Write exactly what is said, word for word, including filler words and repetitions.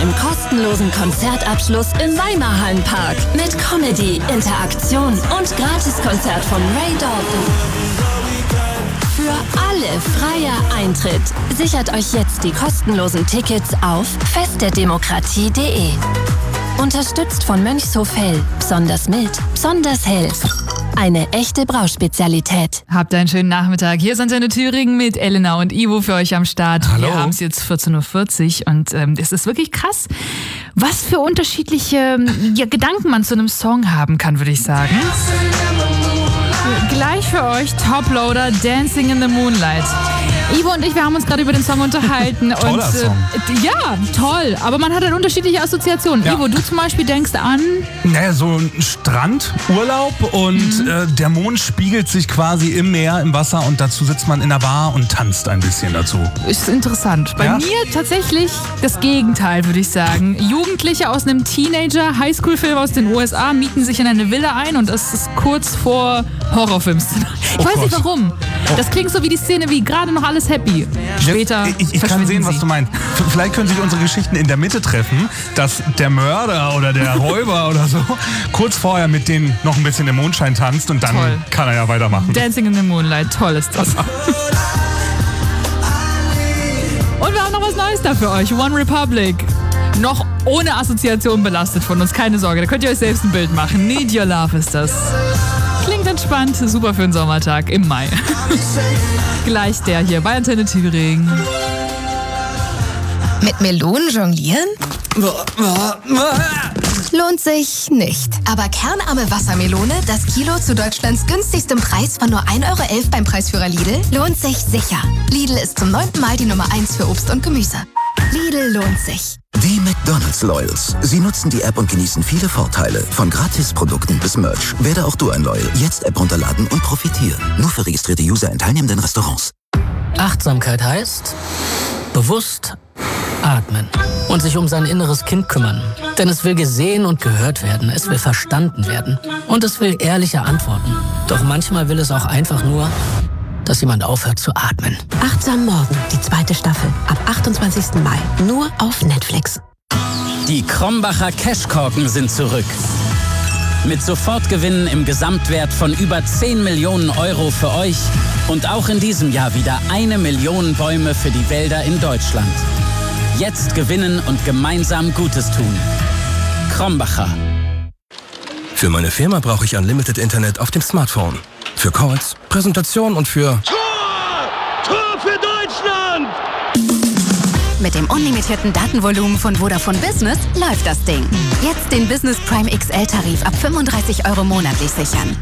im kostenlosen Konzertabschluss im Weimarhallenpark mit Comedy, Interaktion und Gratiskonzert von Ray Dalton. Für alle freier Eintritt. Sichert euch jetzt die kostenlosen Tickets auf festderdemokratie punkt de. Unterstützt von Mönchshof Hell. Besonders mild, besonders hell. Eine echte Brauspezialität. Habt einen schönen Nachmittag. Hier sind Antenne Thüringen mit Elena und Ivo für euch am Start. Hallo. Wir haben es jetzt vierzehn Uhr vierzig und ähm, es ist wirklich krass, was für unterschiedliche ja, Gedanken man zu einem Song haben kann, würde ich sagen. Gleich für euch Toploader, Dancing in the Moonlight. Ivo und ich, wir haben uns gerade über den Song unterhalten. Toller und, äh, Song. Ja, toll. Aber man hat halt unterschiedliche Assoziationen. Ja. Ivo, du zum Beispiel denkst an... Naja, so ein Strand, Urlaub und mhm. äh, der Mond spiegelt sich quasi im Meer, im Wasser und dazu sitzt man in der Bar und tanzt ein bisschen dazu. Ist interessant. Bei Ja? mir tatsächlich das Gegenteil, würde ich sagen. Jugendliche aus einem Teenager-Highschool-Film aus den U S A mieten sich in eine Villa ein und es ist kurz vor Horrorfilm-Szene. Ich Oh weiß Gott. nicht warum. Das klingt so wie die Szene wie gerade noch alles happy. Später Ich, ich kann verschwinden sehen, was sie. du meinst. V- Vielleicht können sich unsere Geschichten in der Mitte treffen, dass der Mörder oder der Räuber oder so kurz vorher mit denen noch ein bisschen im Mondschein tanzt und dann Toll. kann er ja weitermachen. Dancing in the Moonlight, toll ist das. Und wir haben noch was Neues da für euch. One Republic. Noch ohne Assoziation belastet von uns, keine Sorge. Da könnt ihr euch selbst ein Bild machen. Need Your Love ist das. Klingt entspannt, super für einen Sommertag im Mai. Gleich der hier bei Antenne Thüringen. Mit Melonen jonglieren? Lohnt sich nicht. Aber kernarme Wassermelone, das Kilo zu Deutschlands günstigstem Preis von nur ein Euro elf beim Preisführer Lidl, lohnt sich sicher. Lidl ist zum neunten Mal die Nummer eins für Obst und Gemüse. Lidl lohnt sich. Die McDonald's Loyals. Sie nutzen die App und genießen viele Vorteile. Von Gratisprodukten bis Merch. Werde auch du ein Loyal. Jetzt App runterladen und profitieren. Nur für registrierte User in teilnehmenden Restaurants. Achtsamkeit heißt bewusst atmen und sich um sein inneres Kind kümmern. Denn es will gesehen und gehört werden, es will verstanden werden und es will ehrliche Antworten. Doch manchmal will es auch einfach nur, dass jemand aufhört zu atmen. Achtsam Morgen, die zweite Staffel, ab achtundzwanzigsten Mai, nur auf Netflix. Die Krombacher Cashkorken sind zurück. Mit Sofortgewinnen im Gesamtwert von über zehn Millionen Euro für euch und auch in diesem Jahr wieder eine Million Bäume für die Wälder in Deutschland. Jetzt gewinnen und gemeinsam Gutes tun. Krombacher. Für meine Firma brauche ich Unlimited Internet auf dem Smartphone. Für Calls, Präsentation und für... Tor! Tor für Deutschland! Mit dem unlimitierten Datenvolumen von Vodafone Business läuft das Ding. Jetzt den Business Prime X L-Tarif ab fünfunddreißig Euro monatlich sichern.